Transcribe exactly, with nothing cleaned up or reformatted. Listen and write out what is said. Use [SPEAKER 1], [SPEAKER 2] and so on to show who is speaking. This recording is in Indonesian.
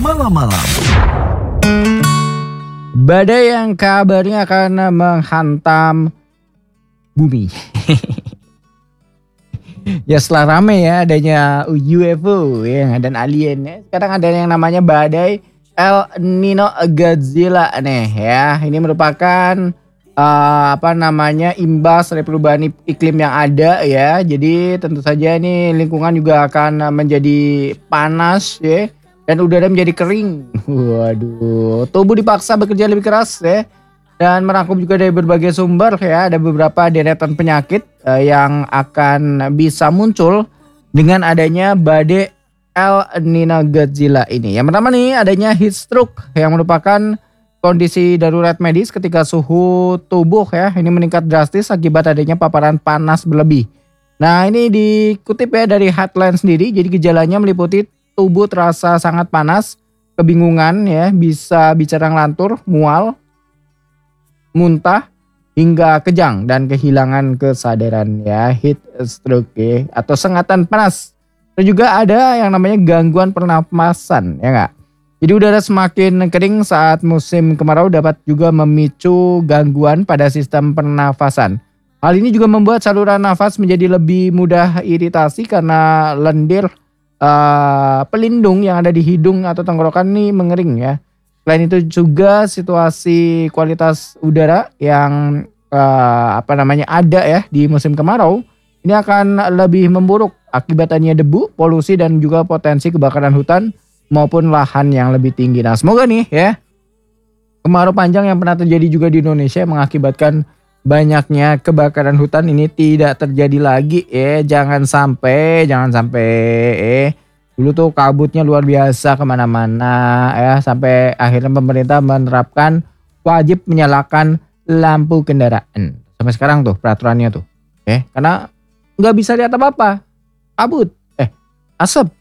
[SPEAKER 1] malam-malam.
[SPEAKER 2] Badai yang kabarnya akan menghantam bumi. Ya setelah rame ya adanya U F O ya, dan alien ya. Sekarang ada yang namanya badai El Nino Godzilla nih ya. Ini merupakan uh, apa namanya imbas dari perubahan iklim yang ada ya. Jadi tentu saja ini lingkungan juga akan menjadi panas ya. Dan udara menjadi kering. Waduh, tubuh dipaksa bekerja lebih keras ya. Dan merangkum juga dari berbagai sumber ya. Ada beberapa deretan penyakit uh, yang akan bisa muncul dengan adanya badai El Nino Godzilla ini. Yang pertama nih adanya heat stroke yang merupakan kondisi darurat medis ketika suhu tubuh ya ini meningkat drastis akibat adanya paparan panas berlebih. Nah ini dikutip ya dari headline sendiri. Jadi gejalanya meliputi tubuh terasa sangat panas, kebingungan ya, bisa bicara ngelantur, mual, muntah, hingga kejang dan kehilangan kesadaran ya, heat stroke ya, atau sengatan panas. Dan juga ada yang namanya gangguan pernapasan ya enggak. Jadi udara semakin kering saat musim kemarau dapat juga memicu gangguan pada sistem pernafasan. Hal ini juga membuat saluran nafas menjadi lebih mudah iritasi karena lendir Uh, pelindung yang ada di hidung atau tenggorokan ini mengering ya. Selain itu juga situasi kualitas udara yang uh, apa namanya ada ya di musim kemarau ini akan lebih memburuk akibatnya debu, polusi dan juga potensi kebakaran hutan maupun lahan yang lebih tinggi. Nah semoga nih ya kemarau panjang yang pernah terjadi juga di Indonesia mengakibatkan banyaknya kebakaran hutan ini tidak terjadi lagi ya. Jangan sampai jangan sampai eh dulu tuh kabutnya luar biasa kemana-mana ya, sampai akhirnya pemerintah menerapkan wajib menyalakan lampu kendaraan sampai sekarang tuh peraturannya tuh eh karena nggak bisa lihat apa-apa, kabut eh asap